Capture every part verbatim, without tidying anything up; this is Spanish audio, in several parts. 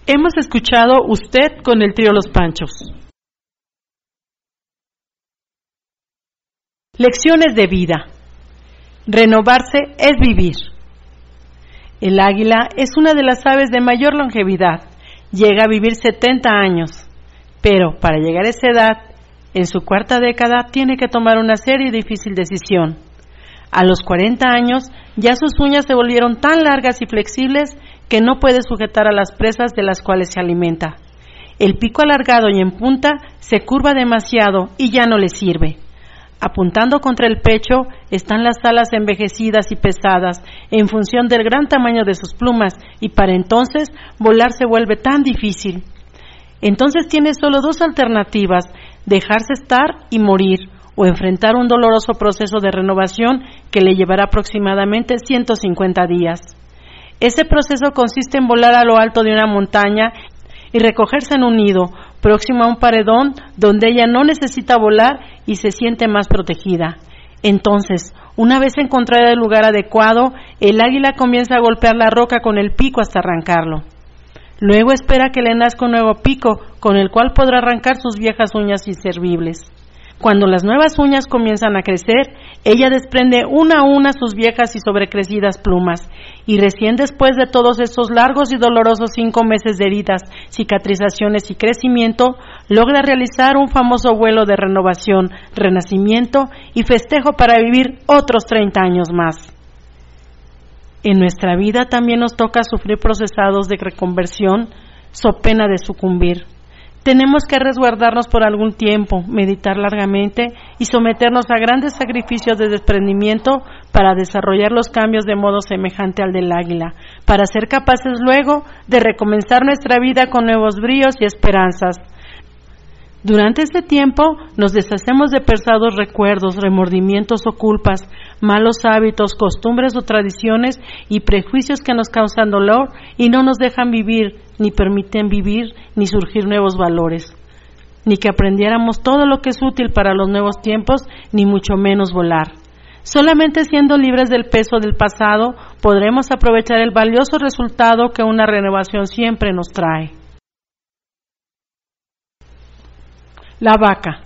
Hemos escuchado Usted con el trío Los Panchos. Lecciones de vida. Renovarse es vivir. El águila es una de las aves de mayor longevidad. Llega a vivir setenta años. Pero para llegar a esa edad, en su cuarta década, tiene que tomar una seria y difícil decisión. A los cuarenta años, ya sus uñas se volvieron tan largas y flexibles que no puede sujetar a las presas de las cuales se alimenta. El pico alargado y en punta se curva demasiado y ya no le sirve. Apuntando contra el pecho están las alas envejecidas y pesadas en función del gran tamaño de sus plumas, y para entonces volar se vuelve tan difícil. Entonces tiene solo dos alternativas: dejarse estar y morir, o enfrentar un doloroso proceso de renovación que le llevará aproximadamente ciento cincuenta días. Ese proceso consiste en volar a lo alto de una montaña y recogerse en un nido, próximo a un paredón donde ella no necesita volar y se siente más protegida. Entonces, una vez encontrada el lugar adecuado, el águila comienza a golpear la roca con el pico hasta arrancarlo. Luego espera que le nazca un nuevo pico, con el cual podrá arrancar sus viejas uñas inservibles. Cuando las nuevas uñas comienzan a crecer, ella desprende una a una sus viejas y sobrecrecidas plumas, y recién después de todos estos largos y dolorosos cinco meses de heridas, cicatrizaciones y crecimiento, logra realizar un famoso vuelo de renovación, renacimiento y festejo para vivir otros treinta años más. En nuestra vida también nos toca sufrir procesados de reconversión, so pena de sucumbir. Tenemos que resguardarnos por algún tiempo, meditar largamente y someternos a grandes sacrificios de desprendimiento para desarrollar los cambios de modo semejante al del águila, para ser capaces luego de recomenzar nuestra vida con nuevos bríos y esperanzas. Durante este tiempo nos deshacemos de pesados recuerdos, remordimientos o culpas, malos hábitos, costumbres o tradiciones y prejuicios que nos causan dolor y no nos dejan vivir, ni permiten vivir, ni surgir nuevos valores, ni que aprendiéramos todo lo que es útil para los nuevos tiempos, ni mucho menos volar. Solamente siendo libres del peso del pasado, podremos aprovechar el valioso resultado que una renovación siempre nos trae. La vaca.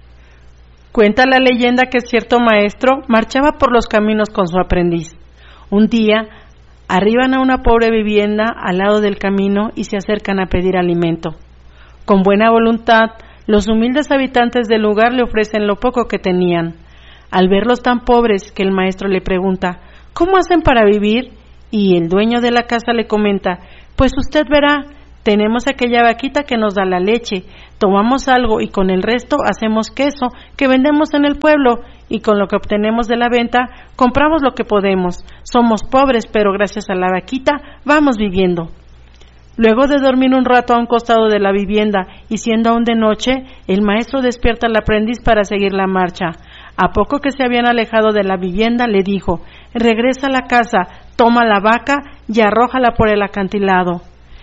Cuenta la leyenda que cierto maestro marchaba por los caminos con su aprendiz. Un día, arriban a una pobre vivienda al lado del camino y se acercan a pedir alimento. Con buena voluntad, los humildes habitantes del lugar le ofrecen lo poco que tenían. Al verlos tan pobres que el maestro le pregunta, ¿cómo hacen para vivir? Y el dueño de la casa le comenta, pues usted verá, tenemos aquella vaquita que nos da la leche, tomamos algo y con el resto hacemos queso que vendemos en el pueblo, y con lo que obtenemos de la venta compramos lo que podemos. Somos pobres, pero gracias a la vaquita vamos viviendo. Luego de dormir un rato a un costado de la vivienda y siendo aún de noche, el maestro despierta al aprendiz para seguir la marcha. A poco que se habían alejado de la vivienda, le dijo, regresa a la casa, toma la vaca y arrójala por el acantilado.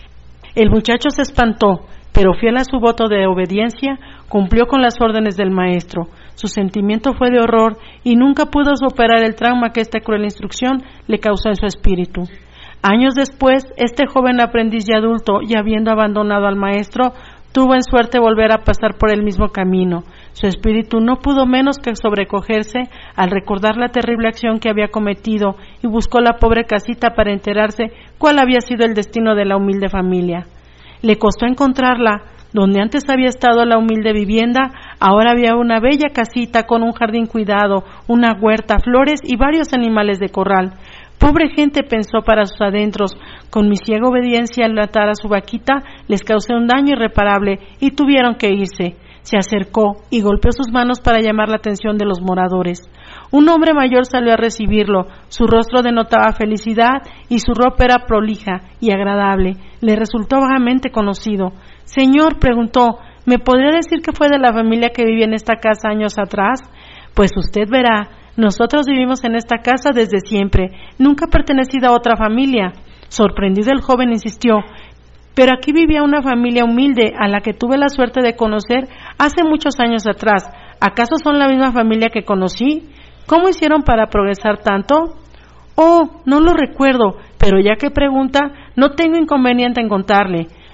El muchacho se espantó, pero fiel a su voto de obediencia, cumplió con las órdenes del maestro. Su sentimiento fue de horror y nunca pudo superar el trauma que esta cruel instrucción le causó en su espíritu. Años después, este joven aprendiz y adulto, y habiendo abandonado al maestro, tuvo en suerte volver a pasar por el mismo camino. Su espíritu no pudo menos que sobrecogerse al recordar la terrible acción que había cometido y buscó la pobre casita para enterarse cuál había sido el destino de la humilde familia. Le costó encontrarla. Donde antes había estado la humilde vivienda, ahora había una bella casita con un jardín cuidado, una huerta, flores y varios animales de corral. Pobre gente, pensó para sus adentros, con mi ciega obediencia al atar a su vaquita les causé un daño irreparable y tuvieron que irse. Se acercó y golpeó sus manos para llamar la atención de los moradores. Un hombre mayor salió a recibirlo, su rostro denotaba felicidad y su ropa era prolija y agradable. Le resultó vagamente conocido. Señor, preguntó, ¿me podría decir que fue de la familia que vivía en esta casa años atrás? Pues usted verá, nosotros vivimos en esta casa desde siempre, nunca he pertenecido a otra familia. Sorprendido el joven insistió, pero aquí vivía una familia humilde a la que tuve la suerte de conocer hace muchos años atrás. ¿Acaso son la misma familia que conocí? ¿Cómo hicieron para progresar tanto? Oh, no lo recuerdo, pero ya que pregunta, no tengo inconveniente en contarle.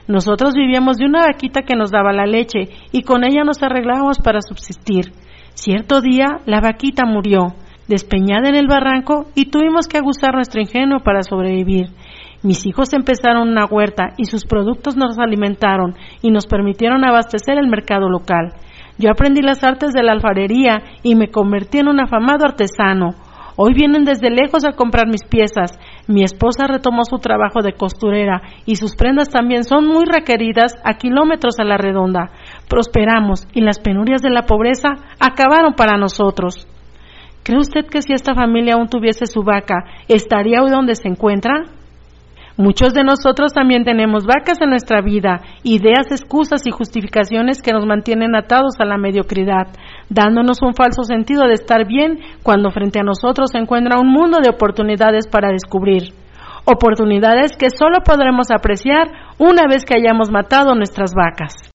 Nosotros vivíamos de una vaquita que nos daba la leche y con ella nos arreglábamos para subsistir. Cierto día la vaquita murió, despeñada en el barranco, y tuvimos que aguzar nuestro ingenio para sobrevivir. Mis hijos empezaron una huerta y sus productos nos alimentaron y nos permitieron abastecer el mercado local. Yo aprendí las artes de la alfarería y me convertí en un afamado artesano. Hoy vienen desde lejos a comprar mis piezas. Mi esposa retomó su trabajo de costurera y sus prendas también son muy requeridas a kilómetros a la redonda. Prosperamos y las penurias de la pobreza acabaron para nosotros. ¿Cree usted que si esta familia aún tuviese su vaca, estaría hoy donde se encuentra? Muchos de nosotros también tenemos vacas en nuestra vida, ideas, excusas y justificaciones que nos mantienen atados a la mediocridad, dándonos un falso sentido de estar bien cuando frente a nosotros se encuentra un mundo de oportunidades para descubrir. Oportunidades que solo podremos apreciar una vez que hayamos matado nuestras vacas.